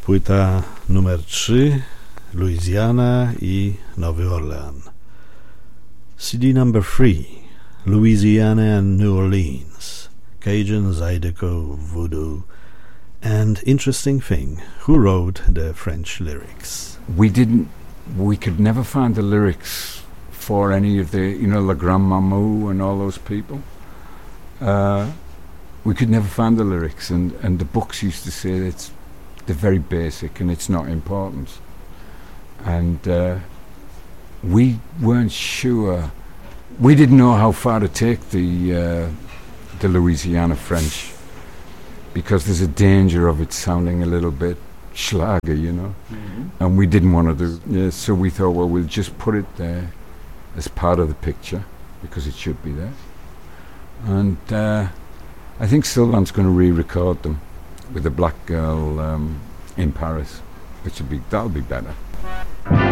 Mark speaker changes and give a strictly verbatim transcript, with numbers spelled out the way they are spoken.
Speaker 1: Płyta numer trzy, Louisiana i Nowy Orlean. C D number three, Louisiana and New Orleans, Cajun, Zydeco, Voodoo, and interesting thing, who wrote the French lyrics?
Speaker 2: We didn't, we could never find the lyrics for any of the, you know, Le Grand Mamou and all those people. Uh, we could never find the lyrics, and, and the books used to say it's they're very basic and it's not important. And uh, we weren't sure, we didn't know how far to take the uh, the Louisiana French, because there's a danger of it sounding a little bit Schlager, you know. Mm-hmm. And we didn't want to do, yeah, so we thought, well, we'll just put it there as part of the picture, because it should be there. And uh, I think Sylvan's going to re-record them with a black girl um, in Paris, which would be, that'll be better.